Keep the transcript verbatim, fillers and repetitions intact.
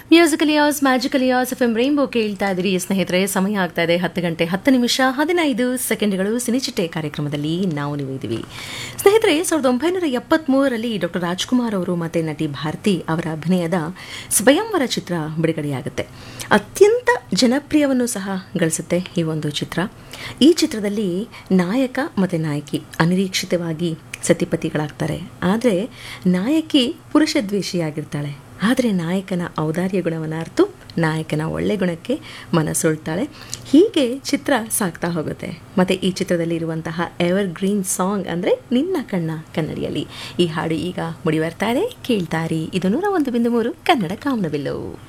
Musical as magical as F M rainbow ಕೇಳ್ತಾ ಇದ್ರಿ ಸ್ನೇಹಿತರೆ. ಸಮಯ ಆಗ್ತಾ ಇದೆ ಹತ್ತು ಗಂಟೆ ಹತ್ತು ನಿಮಿಷ ಹದಿನೈದು ಸೆಕೆಂಡ್ಗಳು. ಸಿನಿಚಿಟ್ಟೆ ಕಾರ್ಯಕ್ರಮದಲ್ಲಿ ನಾವು ನೀವು ಇದ್ದೀವಿ ಸ್ನೇಹಿತರೆ. ಸಾವಿರದ ಒಂಬೈನೂರ ಎಪ್ಪತ್ಮೂರರಲ್ಲಿ ಡಾಕ್ಟರ್ ರಾಜ್ಕುಮಾರ್ ಅವರು ಮತ್ತು ನಟಿ ಭಾರತಿ ಅವರ ಅಭಿನಯದ ಸ್ವಯಂವರ ಚಿತ್ರ ಬಿಡುಗಡೆಯಾಗುತ್ತೆ. ಅತ್ಯಂತ ಜನಪ್ರಿಯವನ್ನು ಸಹ ಗಳಿಸುತ್ತೆ ಈ ಒಂದು ಚಿತ್ರ. ಈ ಚಿತ್ರದಲ್ಲಿ ನಾಯಕ ಮತ್ತು ನಾಯಕಿ ಅನಿರೀಕ್ಷಿತವಾಗಿ ಸತಿಪತಿಗಳಾಗ್ತಾರೆ. ಆದರೆ ನಾಯಕಿ ಪುರುಷ ದ್ವೇಷಿಯಾಗಿರ್ತಾಳೆ. ಆದರೆ ನಾಯಕನ ಔದಾರ್ಯ ಗುಣವನ್ನು ಅರ್ತು ನಾಯಕನ ಒಳ್ಳೆ ಗುಣಕ್ಕೆ ಮನಸೊಳ್ತಾಳೆ. ಹೀಗೆ ಚಿತ್ರ ಸಾಗ್ತಾ ಹೋಗುತ್ತೆ. ಮತ್ತು ಈ ಚಿತ್ರದಲ್ಲಿ ಇರುವಂತಹ ಎವರ್ ಗ್ರೀನ್ ಸಾಂಗ್ ಅಂದರೆ ನಿನ್ನ ಕಣ್ಣ ಕನ್ನಡಿಯಲ್ಲಿ. ಈ ಹಾಡು ಈಗ ಮುಡಿ ಬರ್ತಾ ಇದೆ, ಕೇಳ್ತಾರಿ. ಇದು ನೂರ ಒಂದು ಬಿಂದು ಮೂರು ಕನ್ನಡ ಕಾಮನಬಿಲ್ಲು.